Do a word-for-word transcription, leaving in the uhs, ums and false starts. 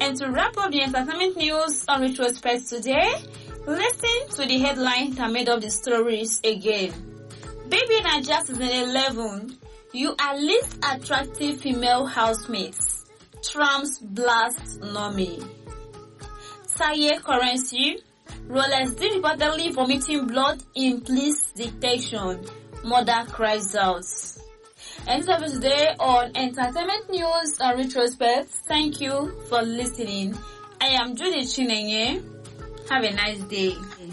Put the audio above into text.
And to wrap up the entertainment news on retrospect today, listen to the headline that made up the stories again. Baby Naija season eleven, you are least attractive female housemates. Trump's blast Nomi. Taye Currency, Rolex D reportedly vomiting blood in police detection. Mother cries out. And so today on Entertainment News and Retrospect. Thank you for listening. I am Judy Chinenye. Have a nice day.